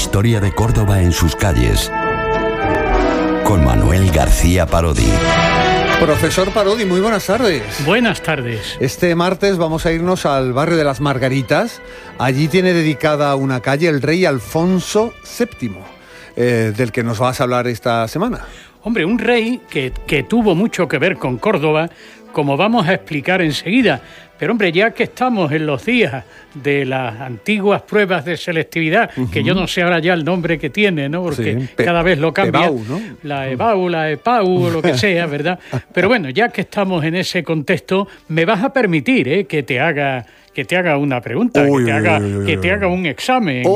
historia de Córdoba en sus calles. Con Manuel García Parodi. Profesor Parodi, muy buenas tardes. Buenas tardes. Este martes vamos a irnos al barrio de las Margaritas. Allí tiene dedicada una calle el rey Alfonso VII, del que nos vas a hablar esta semana. Hombre, un rey que tuvo mucho que ver con Córdoba, como vamos a explicar enseguida. Pero hombre, ya que estamos en los días de las antiguas pruebas de selectividad, que yo no sé ahora ya el nombre que tiene, ¿no? Porque sí, cada vez lo cambia. EBAU, ¿no? La EBAU, la EPAU o lo que sea, ¿verdad? Pero bueno, ya que estamos en ese contexto, me vas a permitir que te haga una pregunta, que te haga un examen.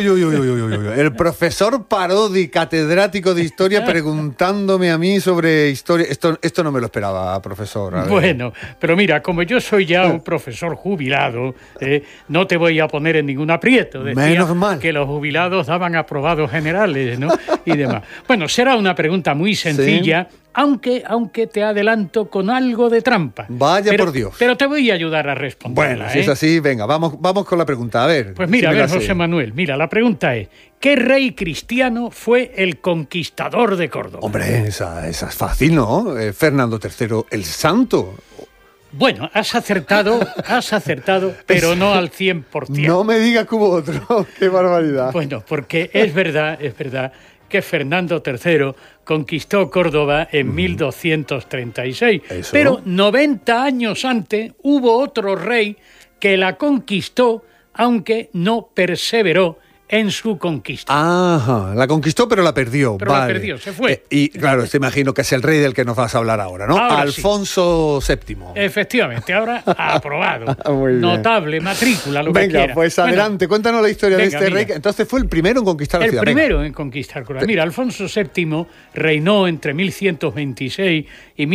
El profesor Parodi, catedrático de historia, preguntándome a mí sobre historia. Esto no me lo esperaba, profesor. Bueno, pero mira, como yo soy ya un profesor jubilado, no te voy a poner en ningún aprieto. Decía menos mal que los jubilados daban aprobados generales, ¿no? Y demás. Bueno, será una pregunta muy sencilla. ¿Sí? Aunque te adelanto con algo de trampa. Vaya por Dios. Pero te voy a ayudar a responderla. Bueno, si es así, venga, vamos con la pregunta. A ver. Pues mira, si José Manuel, mira, la pregunta es: ¿qué rey cristiano fue el conquistador de Córdoba? Hombre, esa es fácil, ¿no? Fernando III el Santo. Bueno, has acertado, pero no al 100%. No me digas que hubo otro. ¡Qué barbaridad! Bueno, porque es verdad que Fernando III conquistó Córdoba en 1236. ¿Eso? Pero 90 años antes hubo otro rey que la conquistó, aunque no perseveró en su conquista. Ajá, la conquistó pero la perdió. Pero la perdió, se fue. Y claro, te imagino que es el rey del que nos vas a hablar ahora, ¿no? Ahora Alfonso VII. Efectivamente, ahora aprobado. Notable, matrícula, lo que quiera. Venga, pues adelante, cuéntanos la historia de este rey. Entonces fue el primero en conquistar la ciudad. El primero en conquistar Córdoba. Mira, Alfonso VII reinó entre 1126 y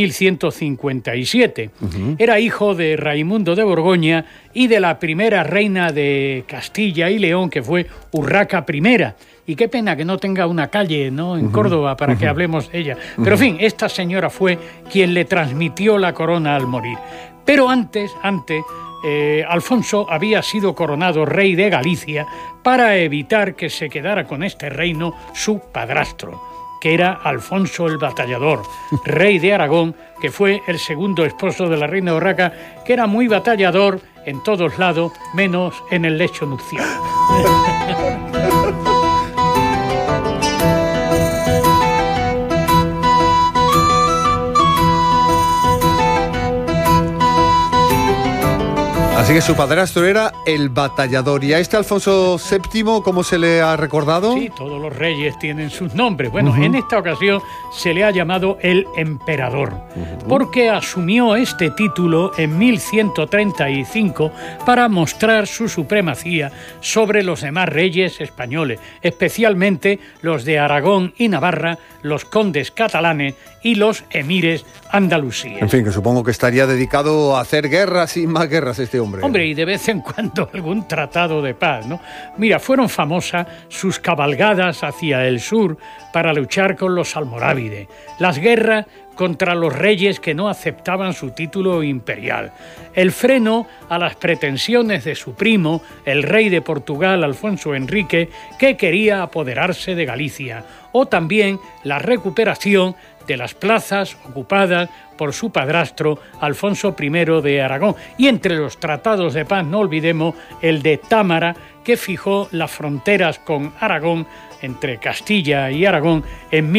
1157. Era hijo de Raimundo de Borgoña y de la primera reina de Castilla y León, que fue Urraca I. Y qué pena que no tenga una calle, ¿no?, en Córdoba para que hablemos de ella. Pero en fin, esta señora fue quien le transmitió la corona al morir. Pero antes, Alfonso había sido coronado rey de Galicia para evitar que se quedara con este reino su padrastro, que era Alfonso el Batallador, rey de Aragón, que fue el segundo esposo de la reina Urraca, que era muy batallador en todos lados, menos en el lecho nupcial. Así que su padrastro era el Batallador. ¿Y a este Alfonso VII cómo se le ha recordado? Sí, todos los reyes tienen sus nombres. Bueno, en esta ocasión se le ha llamado el Emperador, porque asumió este título en 1135 para mostrar su supremacía sobre los demás reyes españoles, especialmente los de Aragón y Navarra, los condes catalanes y los emires andalusíes. En fin, que supongo que estaría dedicado a hacer guerras y más guerras este hombre. Hombre, y de vez en cuando algún tratado de paz, ¿no? Mira, fueron famosas sus cabalgadas hacia el sur para luchar con los almorávides, las guerras contra los reyes que no aceptaban su título imperial, el freno a las pretensiones de su primo, el rey de Portugal, Alfonso Enrique, que quería apoderarse de Galicia, o también la recuperación de las plazas ocupadas por su padrastro Alfonso I de Aragón. Y entre los tratados de paz no olvidemos el de Támara, que fijó las fronteras con Aragón, entre Castilla y Aragón, en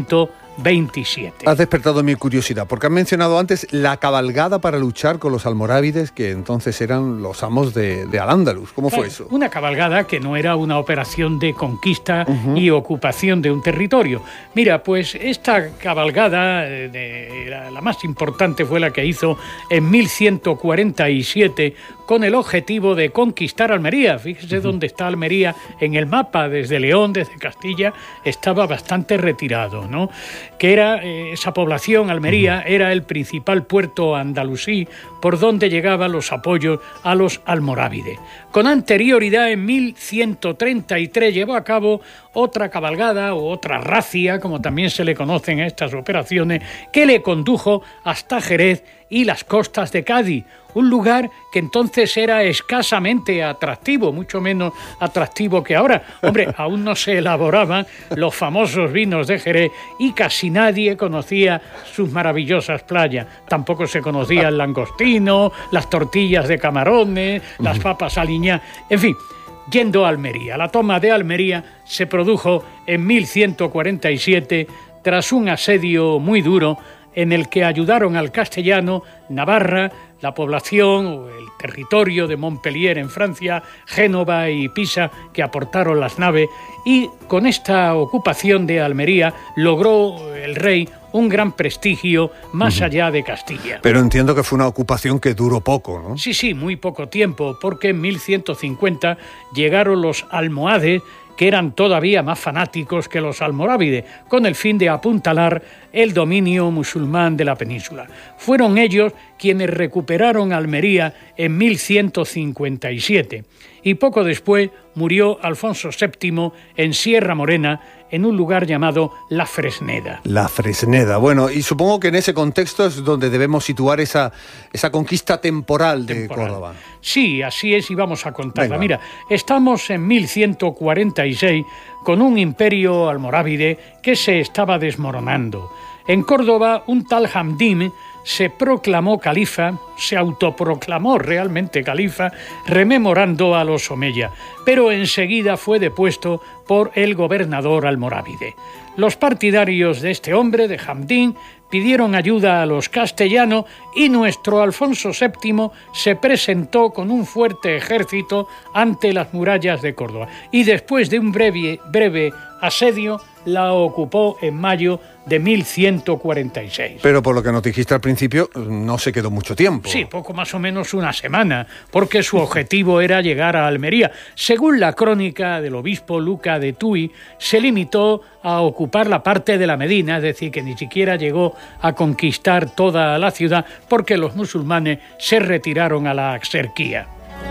1127. Has despertado mi curiosidad, porque has mencionado antes la cabalgada para luchar con los almorávides, que entonces eran los amos de Al-Ándalus. ¿Cómo fue eso? Una cabalgada que no era una operación de conquista y ocupación de un territorio. Mira, pues esta cabalgada, la más importante fue la que hizo en 1147 con el objetivo de conquistar Almería. Fíjese dónde está Almería en el mapa, desde León, desde Castilla, estaba bastante retirado, ¿no? Que era esa población, Almería, era el principal puerto andalusí por donde llegaban los apoyos a los almorávides. Con anterioridad, en 1133, llevó a cabo otra cabalgada o otra racia, como también se le conocen a estas operaciones, que le condujo hasta Jerez y las costas de Cádiz, un lugar que entonces era escasamente atractivo, mucho menos atractivo que ahora. Hombre, aún no se elaboraban los famosos vinos de Jerez y casi nadie conocía sus maravillosas playas. Tampoco se conocía el langostino, las tortillas de camarones, las papas aliñadas, en fin. Yendo a Almería, la toma de Almería se produjo en 1147 tras un asedio muy duro en el que ayudaron al castellano Navarra, la población o el territorio de Montpellier en Francia, Génova y Pisa, que aportaron las naves, y con esta ocupación de Almería logró el rey un gran prestigio más allá de Castilla. Pero entiendo que fue una ocupación que duró poco, ¿no? Sí, muy poco tiempo, porque en 1150 llegaron los almohades, que eran todavía más fanáticos que los almorávides, con el fin de apuntalar el dominio musulmán de la península. Fueron ellos quienes recuperaron Almería en 1157, y poco después murió Alfonso VII en Sierra Morena, en un lugar llamado La Fresneda. La Fresneda. Bueno, y supongo que en ese contexto es donde debemos situar esa conquista temporal de Córdoba. Sí, así es, y vamos a contarla. Venga. Mira, estamos en 1146 con un imperio almorávide que se estaba desmoronando. En Córdoba, un tal Hamdim se proclamó califa, se autoproclamó realmente califa, rememorando a los Omeya, pero enseguida fue depuesto por el gobernador almorávide. Los partidarios de este hombre, de Hamdim, pidieron ayuda a los castellanos y nuestro Alfonso VII se presentó con un fuerte ejército ante las murallas de Córdoba y después de un breve asedio la ocupó en mayo de 1146. Pero por lo que nos dijiste al principio, no se quedó mucho tiempo. Sí, poco más o menos una semana, porque su objetivo era llegar a Almería. Según la crónica del obispo Luca de Tuy, se limitó a ocupar la parte de la Medina, es decir, que ni siquiera llegó a conquistar toda la ciudad, porque los musulmanes se retiraron a la Axarquía.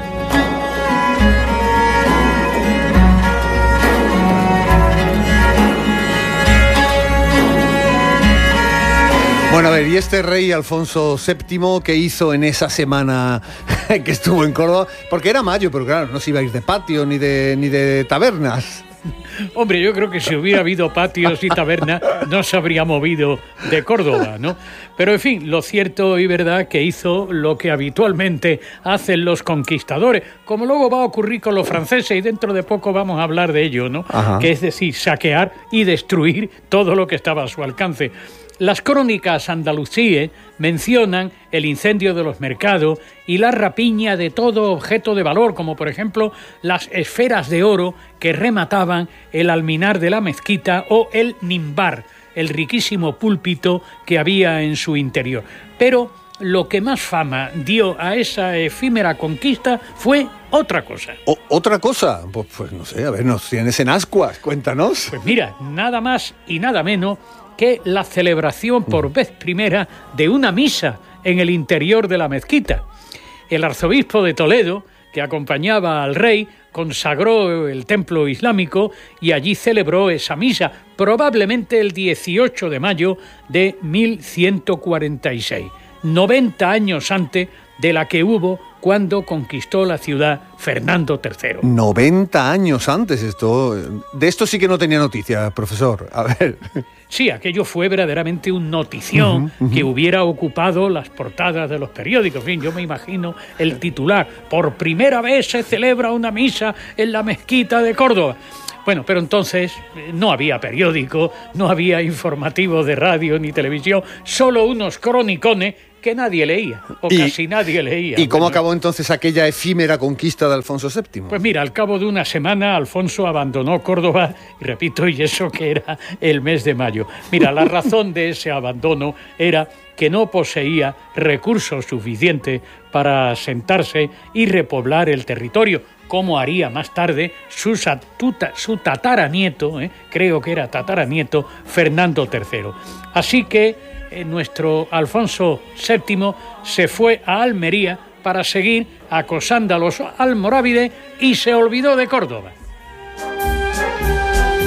Bueno, a ver, ¿y este rey Alfonso VII qué hizo en esa semana que estuvo en Córdoba? Porque era mayo, pero claro, no se iba a ir de patio ni de tabernas. Hombre, yo creo que si hubiera habido patios y tabernas no se habría movido de Córdoba, ¿no? Pero en fin, lo cierto y verdad que hizo lo que habitualmente hacen los conquistadores, como luego va a ocurrir con los franceses, y dentro de poco vamos a hablar de ello, ¿no? Ajá. Que es decir, saquear y destruir todo lo que estaba a su alcance. Las crónicas andalusíes mencionan el incendio de los mercados y la rapiña de todo objeto de valor, como por ejemplo las esferas de oro que remataban el alminar de la mezquita o el nimbar, el riquísimo púlpito que había en su interior. Pero lo que más fama dio a esa efímera conquista fue otra cosa. ¿Otra cosa? Pues no sé, a ver, nos tienes en ascuas, cuéntanos. Pues mira, nada más y nada menos que la celebración por vez primera de una misa en el interior de la mezquita. El arzobispo de Toledo, que acompañaba al rey, consagró el templo islámico y allí celebró esa misa, probablemente el 18 de mayo de 1146, 90 años antes de la que hubo cuando conquistó la ciudad Fernando III. 90 años antes, de esto sí que no tenía noticia, profesor. A ver. Sí, aquello fue verdaderamente un notición que hubiera ocupado las portadas de los periódicos. En fin, yo me imagino el titular: por primera vez se celebra una misa en la mezquita de Córdoba. Bueno, pero entonces no había periódico, no había informativo de radio ni televisión, solo unos cronicones que nadie leía, o casi nadie leía. ¿Y cómo acabó entonces aquella efímera conquista de Alfonso VII? Pues mira, al cabo de una semana Alfonso abandonó Córdoba, y repito, y eso que era el mes de mayo. Mira, la razón de ese abandono era que no poseía recursos suficientes para asentarse y repoblar el territorio, como haría más tarde su tataranieto, creo que era tataranieto, Fernando III. Así que nuestro Alfonso VII se fue a Almería para seguir acosando a los almorávides y se olvidó de Córdoba.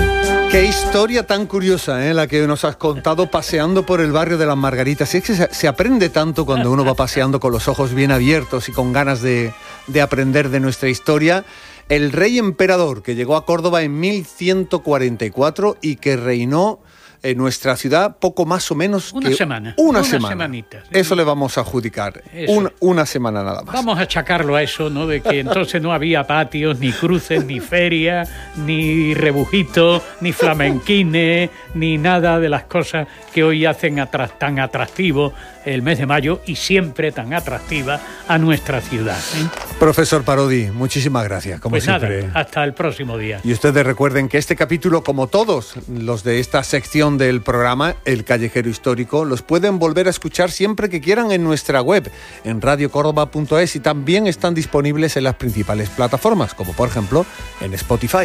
Qué historia tan curiosa, la que nos has contado paseando por el barrio de las Margaritas. Es que se aprende tanto cuando uno va paseando con los ojos bien abiertos y con ganas de aprender de nuestra historia. El rey emperador que llegó a Córdoba en 1144 y que reinó en nuestra ciudad poco más o menos una que semana. Una semanita. Eso le vamos a adjudicar. Una semana nada más. Vamos a achacarlo a eso, ¿no? De que entonces no había patios, ni cruces, ni feria, ni rebujitos, ni flamenquines, ni nada de las cosas que hoy hacen tan atractivo el mes de mayo y siempre tan atractiva a nuestra ciudad, ¿eh? Profesor Parodi, muchísimas gracias, como pues siempre. Nada, hasta el próximo día. Y ustedes recuerden que este capítulo, como todos los de esta sección del programa, El Callejero Histórico, los pueden volver a escuchar siempre que quieran en nuestra web, en radiocórdoba.es, y también están disponibles en las principales plataformas, como por ejemplo en Spotify.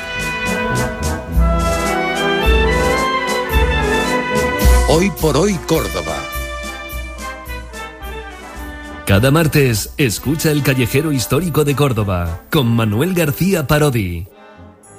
Hoy por hoy Córdoba. Cada martes, escucha El Callejero Histórico de Córdoba, con Manuel García Parodi.